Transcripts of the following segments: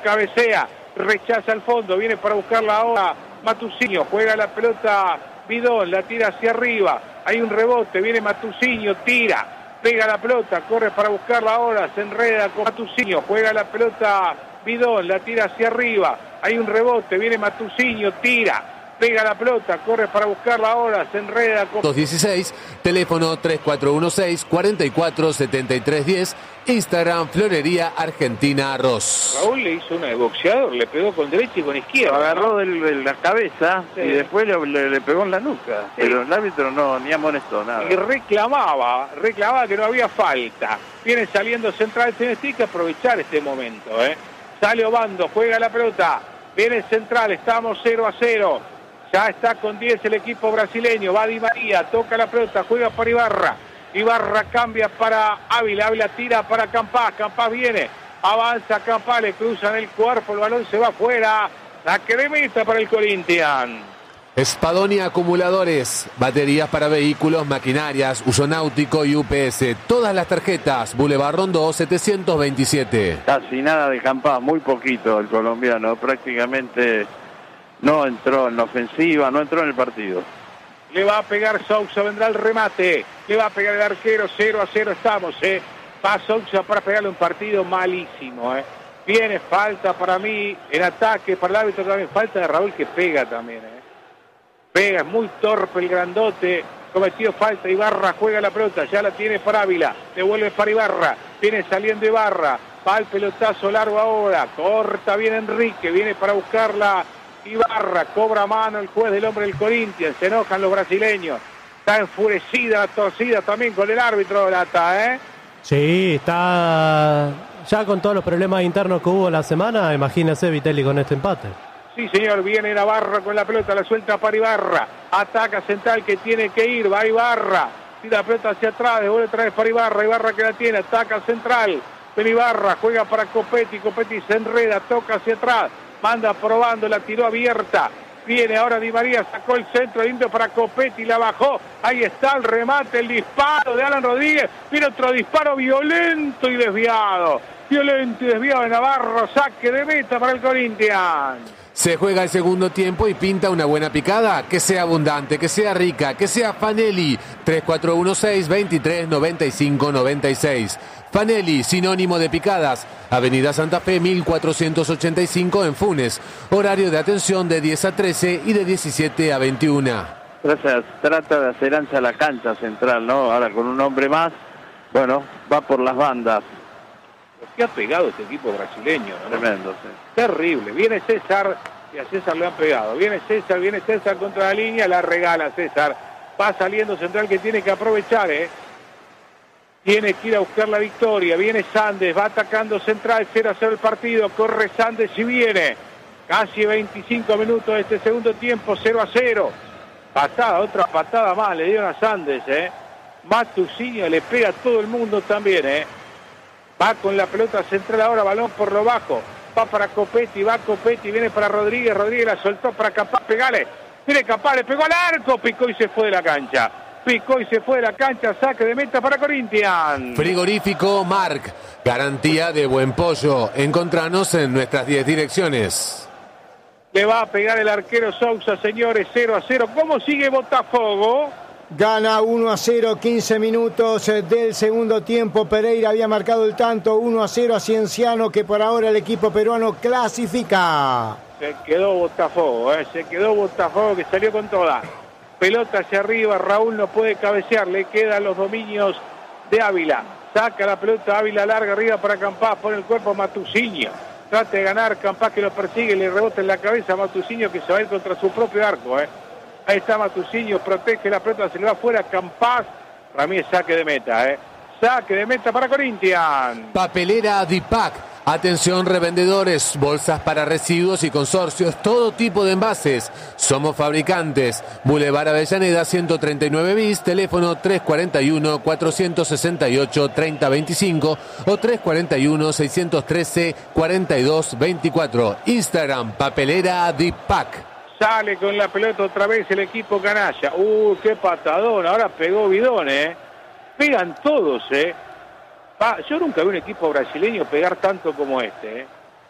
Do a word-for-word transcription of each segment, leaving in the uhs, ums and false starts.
cabecea, rechaza al fondo, viene para buscarla ahora Matusinho, juega la pelota Bidón, la tira hacia arriba, hay un rebote, viene Matusinho, tira, pega la pelota, corre para buscarla ahora, se enreda con Matusinho, juega la pelota Bidón, la tira hacia arriba, hay un rebote, viene Matusinho, tira, pega la pelota, corre para buscarla ahora, se enreda con... dos dieciséis, teléfono tres cuatro uno seis, cuatro cuatro siete tres uno cero, Instagram Florería Argentina Arroz. Raúl le hizo una de boxeador, le pegó con derecha y con izquierda. Lo agarró de la cabeza, sí, y después le, le, le pegó en la nuca, sí, pero el árbitro no, ni amonestó nada. Y reclamaba, reclamaba que no había falta. Viene saliendo Central, se tiene que aprovechar este momento, ¿eh? Sale Obando, juega la pelota, viene Central, estamos cero a cero. Ya está con diez el equipo brasileño, va Di María, toca la pelota, juega para Ibarra. Ibarra cambia para Ávila, Ávila tira para Campás, Campás viene, avanza Campás, le cruzan el cuerpo, el balón se va afuera, saque de meta para el Corinthians. Spadoni Acumuladores, baterías para vehículos, maquinarias, uso náutico y U P S. Todas las tarjetas, Boulevard Rondó setecientos veintisiete. Casi nada de Campás, muy poquito el colombiano, prácticamente no entró en la ofensiva, no entró en el partido. Le va a pegar Sousa, vendrá el remate, le va a pegar el arquero, cero a cero estamos, eh. Va Sousa para pegarle un partido malísimo, eh. Viene falta para mí, en ataque para el árbitro también, falta de Raúl que pega también, eh. Pega, es muy torpe el grandote, cometió falta, Ibarra juega la pelota, ya la tiene para Ávila, devuelve para Ibarra, viene saliendo Ibarra, va el pelotazo largo ahora, corta bien Enrique, viene para buscarla Ibarra, cobra mano el juez del hombre del Corinthians, se enojan los brasileños, está enfurecida, torcida también con el árbitro Lata, ¿eh? Sí, está ya con todos los problemas internos que hubo la semana, imagínese Vitelli con este empate. Sí, señor, viene Navarra con la pelota, la suelta para Ibarra, ataca Central que tiene que ir, va Ibarra, tira la pelota hacia atrás, devuelve otra vez para Ibarra, Ibarra que la tiene, ataca Central, pero Ibarra juega para Copetti, Copetti se enreda, toca hacia atrás, manda probando, la tiró abierta, viene ahora Di María, sacó el centro lindo para Copetti, la bajó, ahí está el remate, el disparo de Alan Rodríguez, viene otro disparo violento y desviado, violento y desviado de Navarro, saque de meta para el Corinthians. Se juega el segundo tiempo y pinta una buena picada, que sea abundante, que sea rica, que sea Fanelli, tres cuatro uno seis, veintitrés noventa y cinco noventa y seis. Fanelli, sinónimo de picadas, Avenida Santa Fe mil cuatrocientos ochenta y cinco en Funes, horario de atención de diez a trece y de diecisiete a veintiuno. Trata, trata de hacer ancha la cancha Central, ¿no? Ahora con un hombre más, bueno, va por las bandas. ¿Qué ha pegado este equipo brasileño, ¿no? Tremendo, sí. Terrible. Viene César y a César le han pegado. Viene César, viene César contra la línea, la regala César. Va saliendo Central que tiene que aprovechar, ¿eh? Tiene que ir a buscar la victoria. Viene Sandes, va atacando Central, cero a cero el partido. Corre Sandes y viene. Casi veinticinco minutos de este segundo tiempo, cero a cero. Patada, otra patada más, le dieron a Sandes, ¿eh? Matusinho le pega a todo el mundo también, ¿eh? Va con la pelota Central ahora, balón por lo bajo. Va para Copetti, va Copetti, viene para Rodríguez. Rodríguez la soltó para Campás, pegale. Viene Campás, le pegó al arco, picó y se fue de la cancha. Picó y se fue de la cancha, saque de meta para Corinthians. Frigorífico Marc, garantía de buen pollo. Encontranos en nuestras diez direcciones. Le va a pegar el arquero Sousa, señores, cero a cero. ¿Cómo sigue Botafogo? Gana uno a cero, quince minutos del segundo tiempo. Pereira había marcado el tanto, uno a cero a Cienciano, que por ahora el equipo peruano clasifica. Se quedó Botafogo, ¿eh? se quedó Botafogo que salió con toda. Pelota hacia arriba, Raúl no puede cabecear, le quedan los dominios de Ávila. Saca la pelota, Ávila larga arriba para Campás, pone el cuerpo Matusinho. Trata de ganar, Campás que lo persigue, le rebota en la cabeza a Matusinho que se va a ir contra su propio arco, ¿eh? Ahí está Matusinho, protege la pelota, se le va afuera Campás. Ramírez saque de meta, ¿eh? Saque de meta para Corinthians. Papelera Dipac. Atención revendedores, bolsas para residuos y consorcios, todo tipo de envases. Somos fabricantes. Boulevard Avellaneda ciento treinta y nueve bis, teléfono tres cuatro uno, cuatro seis ocho, tres cero dos cinco o tres cuatro uno, seis uno tres, cuatro dos dos cuatro. Instagram, Papelera Dipac. Sale con la pelota otra vez el equipo canalla. Uh, qué patadón. Ahora pegó Bidón, ¿eh? Pegan todos, ¿eh? Ah, yo nunca vi un equipo brasileño pegar tanto como este, ¿eh?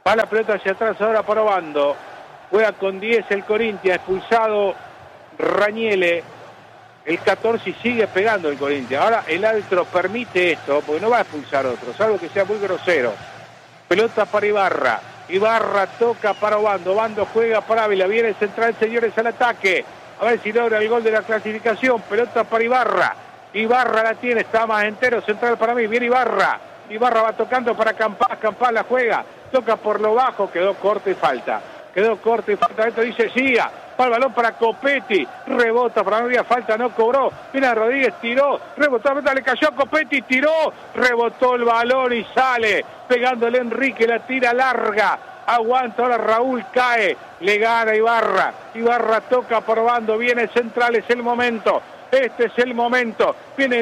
Va la pelota hacia atrás ahora para Obando. Juega con diez el Corinthians, expulsado Rañele. El catorce y sigue pegando el Corinthians. Ahora el árbitro permite esto, porque no va a expulsar otro, salvo que sea muy grosero. Pelota para Ibarra. Ibarra toca para Obando. Obando juega para Ávila. Viene el central, señores, al ataque. A ver si logra el gol de la clasificación. Pelota para Ibarra. Ibarra la tiene, está más entero. Central para mí. Viene Ibarra. Ibarra va tocando para Campás. Campás la juega. Toca por lo bajo. Quedó corto y falta. Quedó corto y falta. Esto dice siga. Va el balón para Copetti. Rebota para no había falta. No cobró. Mira Rodríguez, tiró. Rebotó. Le cayó a Copetti. Tiró. Rebotó el balón y sale. Pegándole Enrique. La tira larga. Aguanta ahora Raúl, cae, le gana Ibarra, Ibarra toca probando, viene central, es el momento, este es el momento, viene